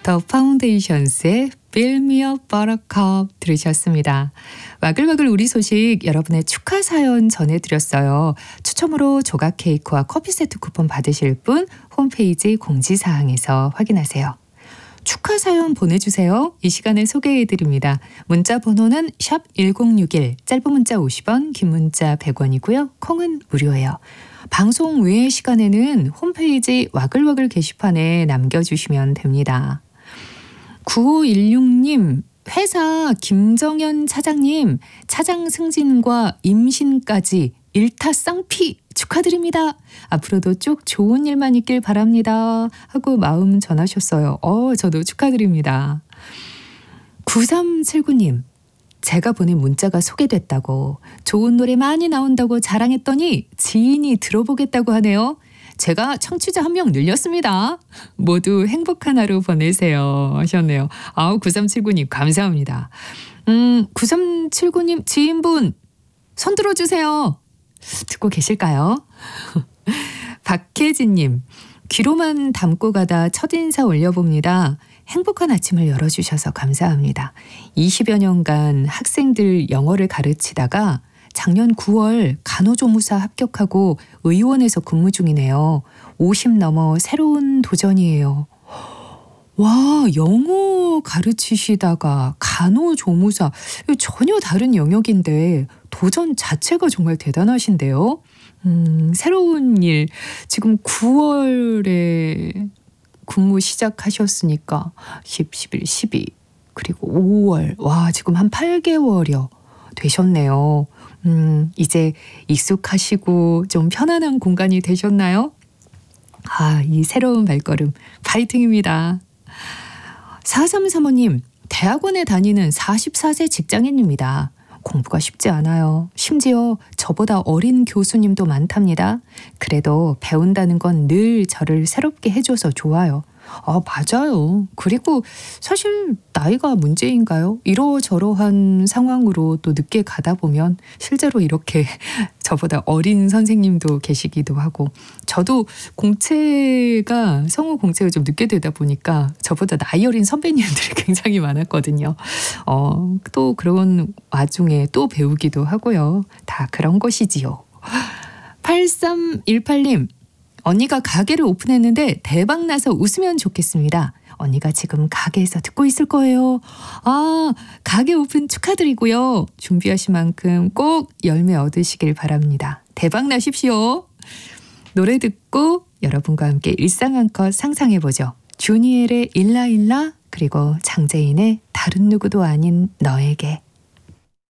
더 파운데이션스의 Fill Me Up Buttercup 들으셨습니다. 와글와글 우리 소식 여러분의 축하 사연 전해드렸어요. 추첨으로 조각 케이크와 커피 세트 쿠폰 받으실 분 홈페이지 공지사항에서 확인하세요. 축하 사연 보내주세요. 이 시간에 소개해드립니다. 문자 번호는 샵 1061, 짧은 문자 50원, 긴 문자 100원이고요. 콩은 무료예요. 방송 외의 시간에는 홈페이지 와글와글 게시판에 남겨주시면 됩니다. 9516님, 회사 김정현 차장님, 차장 승진과 임신까지 일타쌍피 축하드립니다. 앞으로도 쭉 좋은 일만 있길 바랍니다. 하고 마음 전하셨어요. 저도 축하드립니다. 9379님, 제가 보낸 문자가 소개됐다고, 좋은 노래 많이 나온다고 자랑했더니 지인이 들어보겠다고 하네요. 제가 청취자 1명 늘렸습니다. 모두 행복한 하루 보내세요 하셨네요. 9379님 감사합니다. 9379님 지인분 손 들어주세요. 듣고 계실까요? 박혜진님, 귀로만 담고 가다 첫인사 올려봅니다. 행복한 아침을 열어주셔서 감사합니다. 20여 년간 학생들 영어를 가르치다가 작년 9월 간호조무사 합격하고 의원에서 근무 중이네요. 50 넘어 새로운 도전이에요. 와, 영어 가르치시다가 간호조무사, 전혀 다른 영역인데 도전 자체가 정말 대단하신데요. 새로운 일, 지금 9월에 근무 시작하셨으니까 10, 11, 12, 그리고 5월, 와, 지금 한 8개월여 되셨네요. 이제 익숙하시고 좀 편안한 공간이 되셨나요? 이 새로운 발걸음 파이팅입니다. 4335님, 대학원에 다니는 44세 직장인입니다. 공부가 쉽지 않아요. 심지어 저보다 어린 교수님도 많답니다. 그래도 배운다는 건 늘 저를 새롭게 해줘서 좋아요. 맞아요. 그리고 사실 나이가 문제인가요? 이러저러한 상황으로 또 늦게 가다 보면 실제로 이렇게 저보다 어린 선생님도 계시기도 하고, 저도 성우 공채가 좀 늦게 되다 보니까 저보다 나이 어린 선배님들이 굉장히 많았거든요. 또 그런 와중에 또 배우기도 하고요. 다 그런 것이지요. 8318님, 언니가 가게를 오픈했는데 대박 나서 웃으면 좋겠습니다. 언니가 지금 가게에서 듣고 있을 거예요. 가게 오픈 축하드리고요. 준비하신 만큼 꼭 열매 얻으시길 바랍니다. 대박 나십시오. 노래 듣고 여러분과 함께 일상 한 컷 상상해보죠. 주니엘의 일라일라, 그리고 장재인의 다른 누구도 아닌 너에게.